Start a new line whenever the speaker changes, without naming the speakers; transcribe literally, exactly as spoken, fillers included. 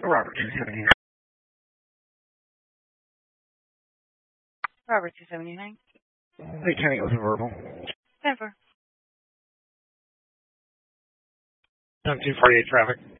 Robert two seventy-nine.
Robert two seventy-nine.
Hey, Kenny, it was a verbal.
Never.
ten two forty-eight traffic.